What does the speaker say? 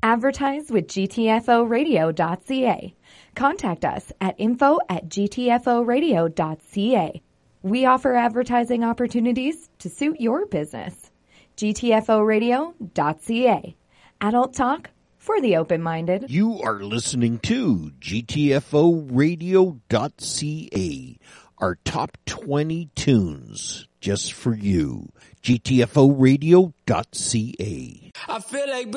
Advertise with gtforadio.ca. Contact us at info@gtforadio.ca. We offer advertising opportunities to suit your business. gtforadio.ca. Adult talk for the open-minded. You are listening to gtforadio.ca, our top 20 tunes just for you. gtforadio.ca. I feel like